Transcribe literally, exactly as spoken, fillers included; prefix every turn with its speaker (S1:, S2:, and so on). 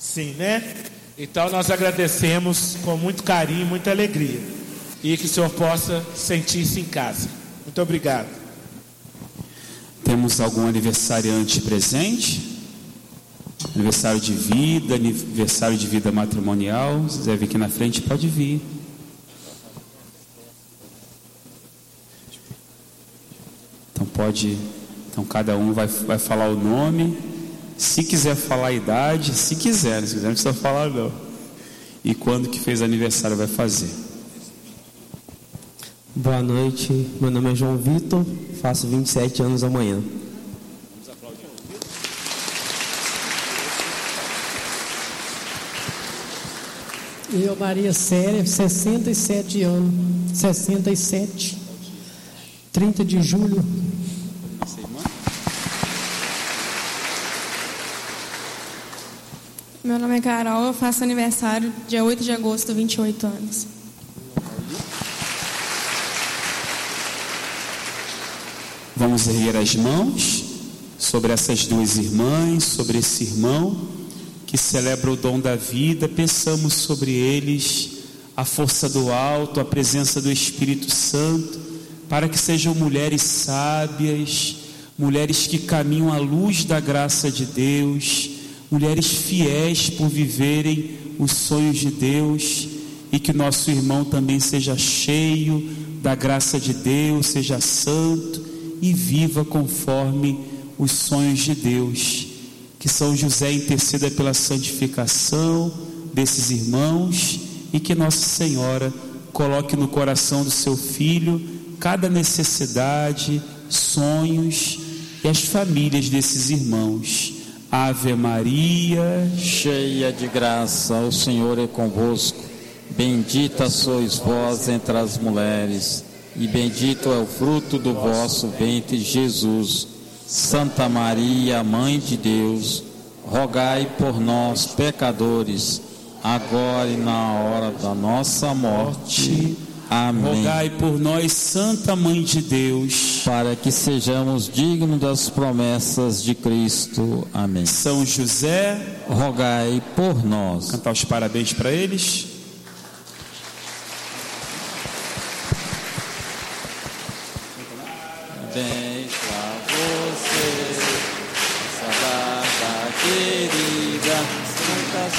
S1: Sim, né? Então nós agradecemos com muito carinho, muita alegria. E que o senhor possa sentir-se em casa. Muito obrigado.
S2: Temos algum aniversariante presente? Aniversário de vida, aniversário de vida matrimonial. Se quiser vir aqui na frente, pode vir. Então pode, então cada um vai, vai falar o nome. Se quiser falar a idade, se quiser, se quiser não precisa falar não. E quando que fez aniversário vai fazer.
S3: Boa noite, meu nome é João Vitor, faço vinte e sete anos amanhã.
S4: Eu, Maria Célia, sessenta e sete anos, sessenta e sete, trinta de julho.
S5: Meu nome é Carol, eu faço aniversário dia oito de agosto, vinte e oito anos.
S2: Vamos erguer as mãos sobre essas duas irmãs, sobre esse irmão que celebra o dom da vida. Pensamos sobre eles, a força do alto, a presença do Espírito Santo, para que sejam mulheres sábias, mulheres que caminham à luz da graça de Deus, mulheres fiéis por viverem os sonhos de Deus, e que nosso irmão também seja cheio da graça de Deus, seja santo e viva conforme os sonhos de Deus. Que São José interceda pela santificação desses irmãos e que Nossa Senhora coloque no coração do seu filho cada necessidade, sonhos e as famílias desses irmãos. Ave Maria,
S6: cheia de graça, o Senhor é convosco. Bendita sois vós entre as mulheres, e bendito é o fruto do vosso ventre, Jesus. Santa Maria, Mãe de Deus, rogai por nós, pecadores, agora e na hora da nossa morte. Amém.
S2: Rogai por nós, Santa Mãe de Deus,
S6: para que sejamos dignos das promessas de Cristo. Amém.
S2: São José,
S6: rogai por nós.
S2: Cantar os parabéns para eles.
S6: Bem pra você, essa data querida.